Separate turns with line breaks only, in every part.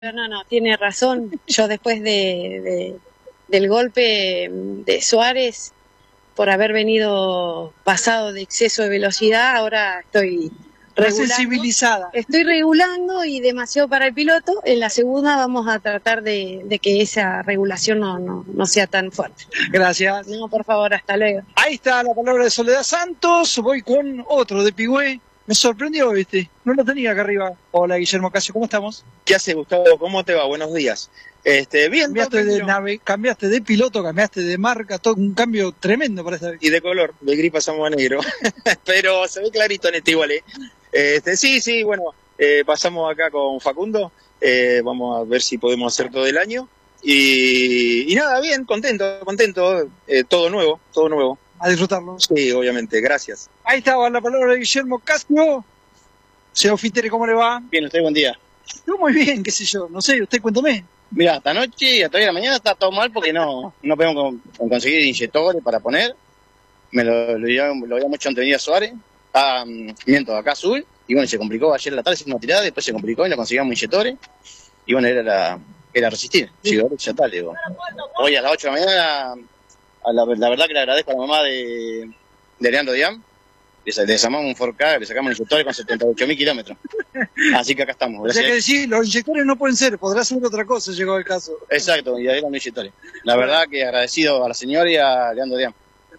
No, tiene razón. Yo después del golpe de Suárez, por haber venido pasado de exceso de velocidad, ahora estoy regulando.
Sensibilizada.
Estoy regulando y demasiado para el piloto. En la segunda vamos a tratar de que esa regulación no sea tan fuerte.
Gracias.
No, por favor, hasta luego.
Ahí está la palabra de Soledad Santos. Voy con otro de Pigüé. Me sorprendió, ¿viste? No lo tenía acá arriba. Hola, Guillermo Casio, ¿cómo estamos?
¿Qué haces, Gustavo? ¿Cómo te va? Buenos días. Bien,
Cambiaste de piloto, cambiaste de marca, todo un cambio tremendo para esta vez.
Y de color, de gris pasamos a negro. Pero se ve clarito en este igual, ¿eh? Sí, bueno, pasamos acá con Facundo. Vamos a ver si podemos hacer todo el año. Y nada, bien, contento. Todo nuevo.
A disfrutarlo.
Sí, obviamente, gracias.
Ahí estaba la palabra de Guillermo Casio. Señor Fitere, ¿cómo le va?
Bien, usted, buen día.
Yo muy bien, qué sé yo, no sé, usted cuéntame.
Mira, esta noche y hasta hoy de la mañana está todo mal porque no podemos conseguir inyectores para poner. Me lo había mucho antes de venir a Suárez. Acá Azul. Y bueno, se complicó ayer en la tarde, hicimos una tirada, después se complicó y no conseguíamos inyectores. Y bueno, era resistir. Sí, ya está, le digo. Hoy a las 8 de la mañana, la verdad que le agradezco a la mamá de Leandro Diam. Le desarmamos un 4K, le sacamos inyectores con 78.000 kilómetros. Así que acá estamos.
O sea que decir, los inyectores no pueden ser, podrá ser otra cosa, llegó el caso.
Exacto, y ahí eran los inyectores. La verdad que agradecido a la señora y a Leandro Diam.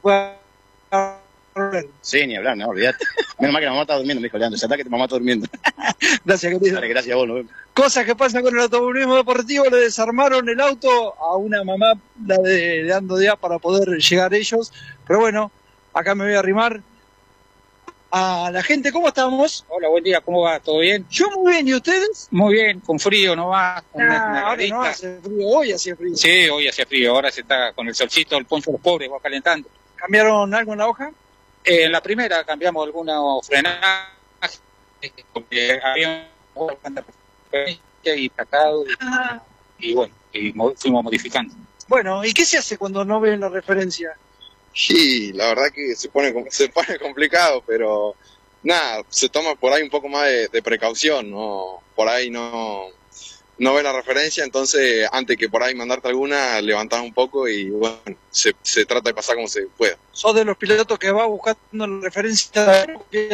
Sí, ni hablar, no, olvidate. Menos mal que la mamá está durmiendo, me dijo Leandro, se ataque tu mamá está durmiendo.
Gracias, querido.
Dale, gracias a vos, nos vemos.
Cosas que pasan con el automovilismo deportivo, le desarmaron el auto a una mamá, la de Leandro Díaz, para poder llegar ellos. Pero bueno, acá me voy a arrimar a la gente. ¿Cómo estamos?
Hola, buen día, ¿cómo va? ¿Todo bien?
Yo muy bien, ¿y ustedes?
Muy bien, con frío nomás.
Ahora no hace frío, hoy hacía frío.
Sí, hoy hacía frío, ahora se está con el solcito, el poncho de los pobres va calentando.
¿Cambiaron algo en la hoja?
En la primera cambiamos algunos frenajes, porque había bastante y sacado, y bueno, fuimos modificando.
Bueno, ¿y qué se hace cuando no ven la referencia?
Sí, la verdad que se pone complicado, pero nada, se toma por ahí un poco más de precaución, ¿no? Por ahí no ve la referencia, entonces antes que por ahí mandarte alguna, levantás un poco y bueno, se trata de pasar como se pueda.
¿Sos de los pilotos que va buscando la referencia que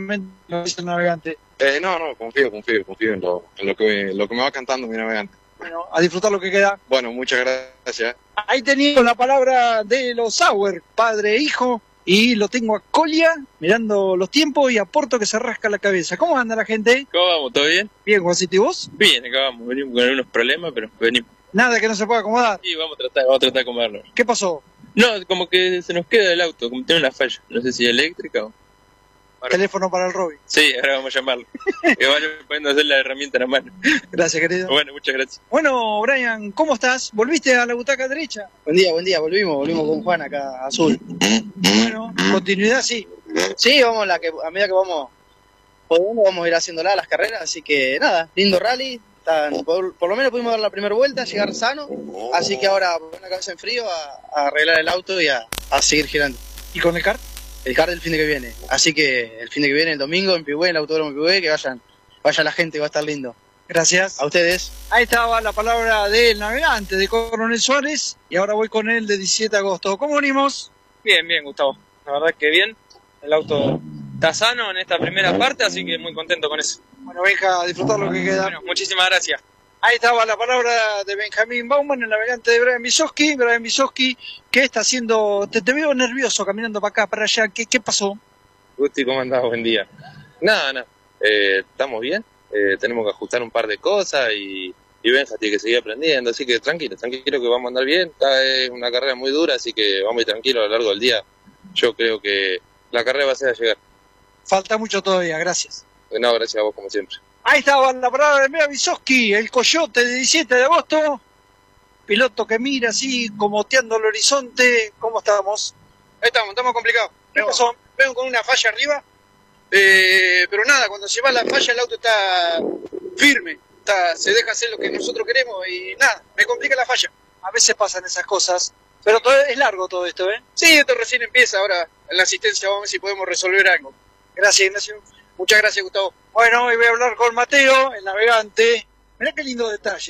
lo dice el navegante?
No, confío en lo que me va cantando mi navegante.
Bueno, a disfrutar lo que queda.
Bueno, muchas gracias.
Ahí tenía la palabra de los Sauer, padre e hijo, y lo tengo a Colia, mirando los tiempos y a Porto que se rasca la cabeza. ¿Cómo anda la gente?
¿Cómo vamos? ¿Todo bien?
Bien, Juancito, ¿y vos?
Bien, acá vamos, venimos con algunos problemas, pero venimos.
Nada que no se pueda acomodar.
Sí, vamos a tratar de acomodarlo.
¿Qué pasó?
No, como que se nos queda el auto, como tiene una falla, no sé si eléctrica o... Ahora.
Teléfono para el Robin.
Sí, ahora vamos a llamarlo. Que vaya pudiendo hacer la herramienta en la mano.
Gracias, querido.
Bueno, muchas gracias.
Bueno, Brian, ¿cómo estás? ¿Volviste a la butaca derecha?
Buen día, volvimos con Juan acá, Azul.
Bueno, continuidad sí.
Sí, a medida que vamos podemos, vamos a ir haciéndola las carreras, así que nada, lindo rally. Por lo menos pudimos dar la primera vuelta, llegar sano, así que ahora poner la cabeza en frío a arreglar el auto y a seguir girando.
¿Y con el kart?
El kart el fin de que viene, así que el fin de que viene, el domingo, en Pigüé, en el autódromo de Pigüé, que vaya la gente, va a estar lindo.
Gracias.
A ustedes.
Ahí estaba la palabra del navegante, de Coronel Suárez, y ahora voy con él de 17 de agosto. ¿Cómo venimos?
Bien, Gustavo. La verdad que bien. El auto está sano en esta primera parte, así que muy contento con eso.
Bueno, venga a disfrutar lo que queda.
Bueno, muchísimas gracias.
Ahí estaba la palabra de Benjamín Bauman, el navegante de Brian Visoski, que está haciendo... Te veo nervioso caminando para acá, para allá. ¿Qué pasó?
Gusti, ¿cómo andás? Buen día. Nada. Estamos bien. Tenemos que ajustar un par de cosas y Benja tiene que seguir aprendiendo. Así que tranquilo que vamos a andar bien. Esta es una carrera muy dura, así que vamos a ir tranquilos a lo largo del día. Yo creo que la carrera va a ser a llegar.
Falta mucho todavía, gracias.
No, gracias a vos como siempre.
Ahí estaba la palabra de Mea Visoski, el coyote de 17 de agosto. Piloto que mira así, como oteando el horizonte. ¿Cómo estamos?
Ahí estamos complicados.
¿Qué pasó?
Vengo con una falla arriba, pero nada, cuando se va la falla el auto está firme, se deja hacer lo que nosotros queremos y nada, me complica la falla.
A veces pasan esas cosas, pero es largo todo esto, ¿eh?
Sí, esto recién empieza, ahora en la asistencia vamos a ver si podemos resolver algo.
Gracias, Ignacio.
Muchas gracias, Gustavo.
Bueno, hoy voy a hablar con Mateo, el navegante, Mirá qué lindo detalle.